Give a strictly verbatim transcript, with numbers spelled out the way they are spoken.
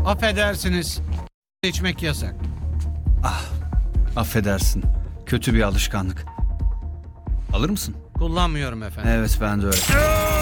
Affedersiniz. İçmek yasak. Affedersin. Kötü bir alışkanlık. Alır mısın? Kullanmıyorum efendim. Evet, ben de öyle.